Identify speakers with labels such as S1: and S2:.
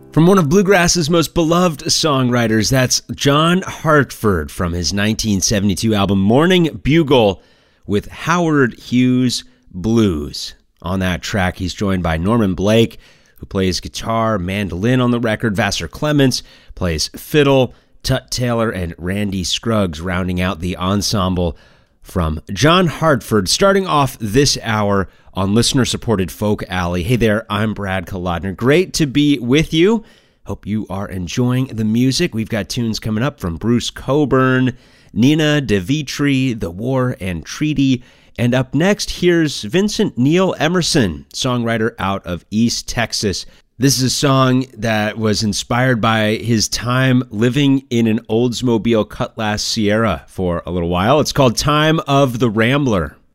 S1: From one of bluegrass's most beloved songwriters, that's John Hartford from his 1972 album Morning Bugle with Howard Hughes Blues. On that track, he's joined by Norman Blake, who plays guitar, mandolin on the record. Vassar Clements plays fiddle. Tut Taylor and Randy Scruggs rounding out the ensemble from John Hartford, starting off this hour on listener-supported Folk Alley. Hey there, I'm Brad Kolodner. Great to be with you. Hope you are enjoying the music. We've got tunes coming up from Bruce Cockburn, Nina DeVitri, The War and Treaty, and up next, here's Vincent Neil Emerson, songwriter out of East Texas. This is a song that was inspired by his time living in an Oldsmobile Cutlass Sierra for a little while. It's called Time of the Rambler.